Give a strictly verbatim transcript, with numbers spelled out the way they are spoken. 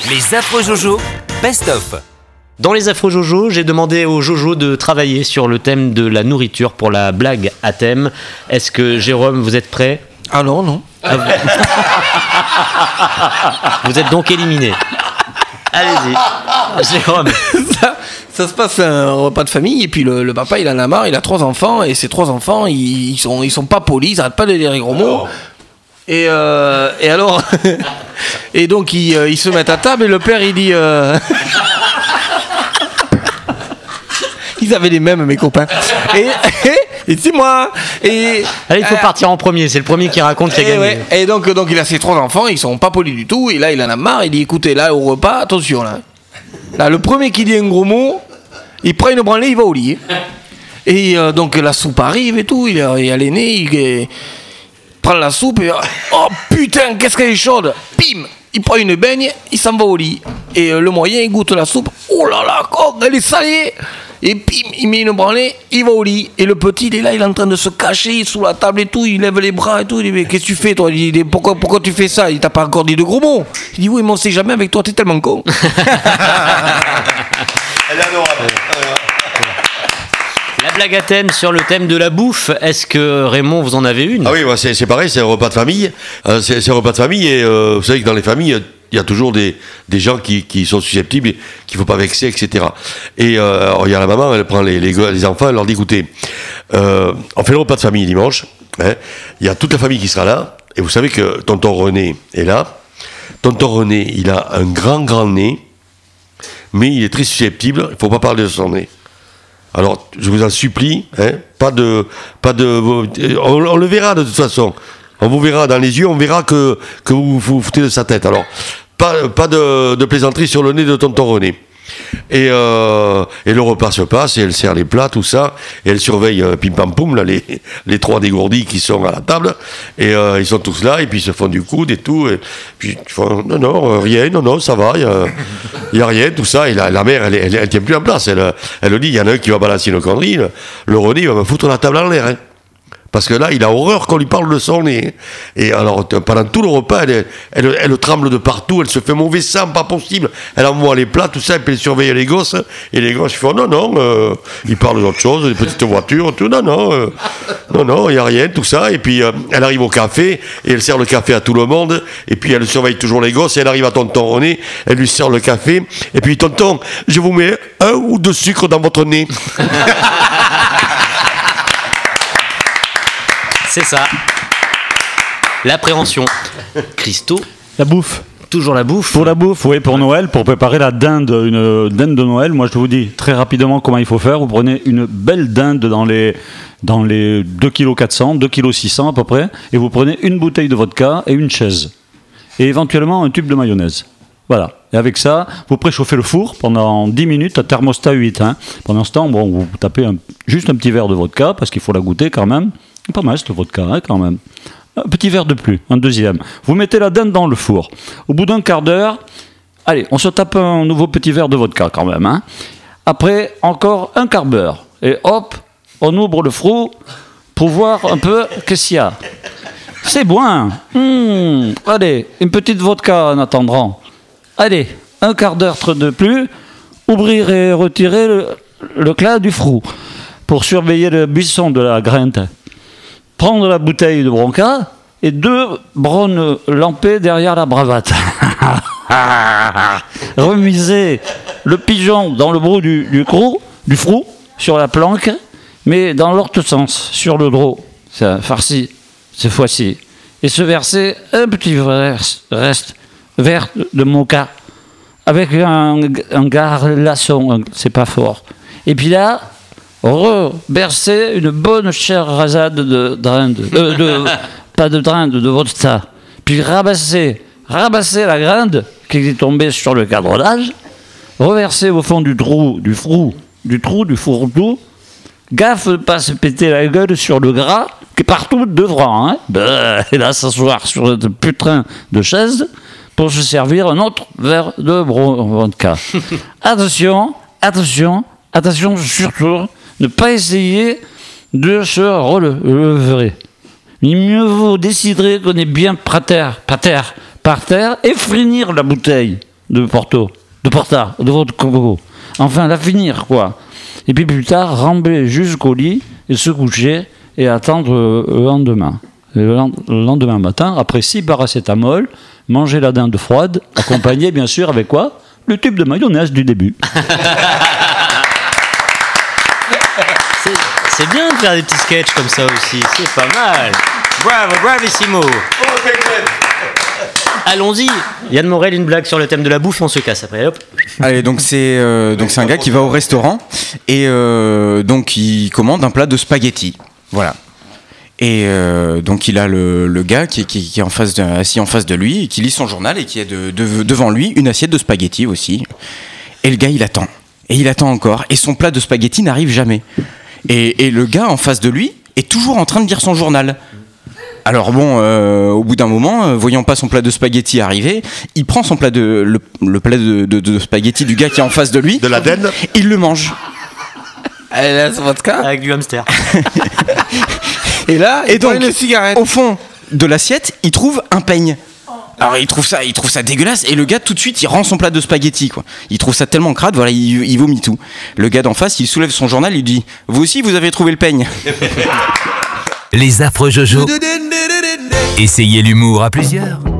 Les affreux Jojo, best-of. Dans les affreux Jojo, j'ai demandé aux Jojo de travailler sur le thème de la nourriture pour la blague à thème. Est-ce que Jérôme, vous êtes prêt ? Ah non, non. Ah, vous... vous êtes donc éliminé. Allez-y, Jérôme. Ça, ça se passe à un repas de famille et puis le, le papa il en a marre, il a trois enfants et ces trois enfants ils, ils sont ils sont pas polis, ils arrêtent pas de dire les gros mots. Et euh, et alors et donc ils, ils se mettent à table et le père il dit euh... ils avaient les mêmes mes copains et et, et c'est moi et allez, il faut euh, partir en premier, c'est le premier qui raconte qui a gagné. Ouais, et donc donc il a ses trois enfants, ils sont pas polis du tout et là il en a marre, il dit écoutez là au repas attention là. Là, le premier qui dit un gros mot, il prend une branlée, il va au lit. Et euh, donc la soupe arrive et tout, il y a, il y a l'aîné, il, il prend la soupe et oh putain, qu'est-ce qu'elle est chaude. Pim, il prend une baigne, il s'en va au lit. Et euh, le moyen, il goûte la soupe, oh là là, quoi, elle est salée. Et pim, il met une branlée, il va au lit. Et le petit, il est là, il est en train de se cacher sous la table et tout, il lève les bras et tout. Il dit, mais qu'est-ce que tu fais, toi ? Il dit, pourquoi, pourquoi tu fais ça ? Il t'a pas encore dit de gros mots. Il dit, oui, mais on sait jamais avec toi, t'es tellement con. Elle est adorable. La blague à thème sur le thème de la bouffe, est-ce que Raymond, vous en avez une ? Ah oui, bah c'est, c'est pareil, c'est un repas de famille. Euh, c'est, c'est un repas de famille et euh, vous savez que dans les familles, il y a toujours des, des gens qui, qui sont susceptibles, et qu'il ne faut pas vexer, et cetera. Et euh, il y a la maman, elle prend les, les, les enfants, elle leur dit, écoutez, euh, on fait le repas de famille dimanche, hein, il y a toute la famille qui sera là, et vous savez que tonton René est là. Tonton René, il a un grand, grand nez, mais il est très susceptible, il ne faut pas parler de son nez. Alors, je vous en supplie, hein, pas de... Pas de on, on le verra de toute façon. On vous verra dans les yeux, on verra que, que vous vous foutez de sa tête. Alors, pas, pas de, de plaisanterie sur le nez de tonton René. Et, euh, et le repas se passe, et elle sert les plats, tout ça, et elle surveille euh, pim pam poum, là, les, les trois dégourdis qui sont à la table, et euh, ils sont tous là, et puis ils se font du coude et tout, et puis ils font non, non, rien, non, non, ça va, il n'y a, a rien, tout ça, et la, la mère, elle, elle, elle tient plus en place, elle, elle dit, il y en a un qui va balancer une connerie, le, le René, il va me foutre la table en l'air, hein. Parce que là, il a horreur qu'on lui parle de son nez. Et alors, pendant tout le repas, elle, elle, elle tremble de partout, elle se fait mauvais sang, pas possible. Elle envoie les plats, tout ça, et puis elle surveille les gosses. Et les gosses, ils font non, non, euh, ils parlent d'autre chose, des petites voitures, tout, non, non, euh, non, non, il n'y a rien, tout ça. Et puis, euh, elle arrive au café, et elle sert le café à tout le monde. Et puis, elle surveille toujours les gosses, et elle arrive à tonton René, elle lui sert le café. Et puis, tonton, je vous mets un ou deux sucres dans votre nez. C'est ça. L'appréhension. Christo. La bouffe. Toujours la bouffe. Pour la bouffe, oui, pour Noël, pour préparer la dinde, une dinde de Noël. Moi, je vous dis très rapidement comment il faut faire. Vous prenez une belle dinde dans les, dans les deux virgule quatre cents kilos, deux virgule six cents kilos à peu près, et vous prenez une bouteille de vodka et une chaise. Et éventuellement un tube de mayonnaise. Voilà. Et avec ça, vous préchauffez le four pendant dix minutes à thermostat huit. Hein. Pendant ce temps, bon, vous tapez un, juste un petit verre de vodka, parce qu'il faut la goûter quand même. Pas mal ce vodka, hein, quand même. Un petit verre de plus, un deuxième. Vous mettez la dinde dans le four. Au bout d'un quart d'heure, allez, on se tape un nouveau petit verre de vodka quand même. Hein. Après, encore un quart d'heure. Et hop, on ouvre le four pour voir un peu qu'est-ce qu'il y a. C'est bon. Mmh, allez, une petite vodka en attendant. Allez, un quart d'heure de plus, ouvrir et retirer le, le clat du four pour surveiller le buisson de la grainte. Prendre la bouteille de Bronca et deux browns lampés derrière la bravate. Remiser le pigeon dans le brou du, du, crou, du frou, sur la planque, mais dans l'autre sens, sur le drô. C'est farci, cette fois-ci. Et se verser un petit verre, reste, verre de mocha, avec un, un garçon, c'est pas fort. Et puis là, rebercer une bonne chère rasade de dinde, euh, de, pas de dinde, de vodka. Puis rabasser, rabasser la grinde qui est tombée sur le cadrage, reverser au fond du trou, du frou, du trou, du fourre-tout, gaffe de pas se péter la gueule sur le gras, qui est partout devant, hein. Bah, et là, s'asseoir sur le putain de chaise pour se servir un autre verre de vodka. Attention, attention, attention surtout, ne pas essayer de se relever. Il mieux vaut décider qu'on est bien par terre, par terre, par terre, et finir la bouteille. de Porto, de Porta, de votre Coco. Enfin, la finir, quoi. Et puis plus tard, ramper jusqu'au lit et se coucher et attendre euh, le lendemain. Le lendemain matin, après six paracétamol, manger la dinde froide, accompagné bien sûr avec quoi? Le tube de mayonnaise du début. C'est, c'est bien de faire des petits sketchs comme ça aussi, c'est pas mal. Bravo, bravissimo. Allons-y. Yann Morel, une blague sur le thème de la bouffe, on se casse après. Hop. Allez, donc c'est euh, donc c'est un gars qui va au restaurant et euh, donc il commande un plat de spaghettis. Voilà. Et euh, donc il a le, le gars qui, qui, qui est en face de, assis en face de lui et qui lit son journal et qui a de, de, devant lui une assiette de spaghettis aussi. Et le gars il attend. Et il attend encore. Et son plat de spaghettis n'arrive jamais. Et, et le gars en face de lui est toujours en train de lire son journal. Alors bon, euh, au bout d'un moment, euh, voyant pas son plat de spaghettis arriver, il prend son plat de le, le plat de, de, de spaghettis du gars qui est en face de lui. De la dinde. Il le mange. Elle a son vodka. Avec du hamster. Et là, Et il prend donc, une cigarette. au fond de l'assiette, il trouve un peigne. Alors il trouve ça, il trouve ça dégueulasse et le gars tout de suite il rend son plat de spaghettis quoi. Il trouve ça tellement crade, voilà, il, il vomit tout. Le gars d'en face, il soulève son journal, il dit vous aussi vous avez trouvé le peigne. Les affreux Jojo. Essayez l'humour à plusieurs.